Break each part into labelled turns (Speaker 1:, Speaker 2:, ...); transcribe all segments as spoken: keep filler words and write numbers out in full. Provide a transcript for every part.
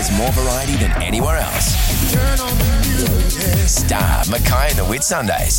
Speaker 1: There's more variety than anywhere else. Turn on the music. Star, Mackay and the Whitsundays.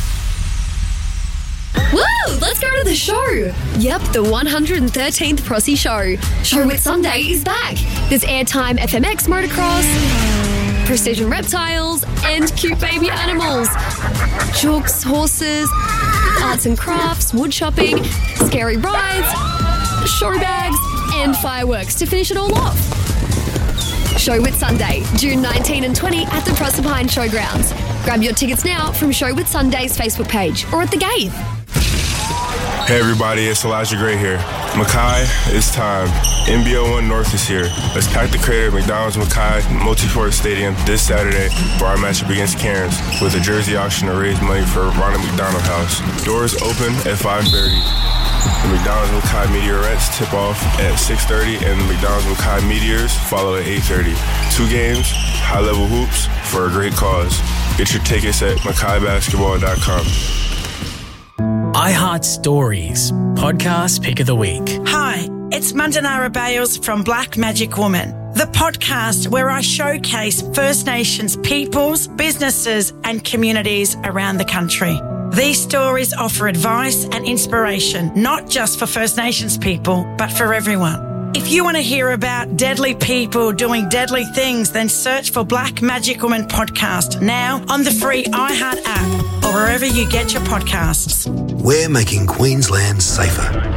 Speaker 2: Woo! Let's go to the show. Yep, the one hundred thirteenth Prossie Show. Show Whitsunday is back. There's airtime F M X motocross, precision reptiles, and cute baby animals. Jooks, horses, arts and crafts, wood shopping, scary rides, show bags, and fireworks to finish it all off. Show Whitsunday, June nineteenth and twentieth at the Proserpine Showgrounds. Grab your tickets now from Show Whitsunday's Facebook page or at the gate.
Speaker 3: Hey everybody, it's Elijah Gray here. Mackay, it's time. N B L one North is here. Let's pack the crate at McDonald's Mackay Multi-Sport Stadium this Saturday for our matchup against Cairns with a jersey auction to raise money for Ronald McDonald House. Doors open at five thirty. The McDonald's Mackay Meteorettes tip off at six thirty and the McDonald's Mackay Meteors follow at eight thirty. Two games, high-level hoops for a great cause. Get your tickets at mackay basketball dot com.
Speaker 4: iHeart Stories, podcast pick of the week.
Speaker 5: Hi, it's Mandanara Bales from Black Magic Woman, the podcast where I showcase First Nations peoples, businesses and communities around the country. These stories offer advice and inspiration, not just for First Nations people, but for everyone. If you want to hear about deadly people doing deadly things, then search for Black Magic Woman podcast now on the free iHeart app or wherever you get your podcasts.
Speaker 6: We're making Queensland safer.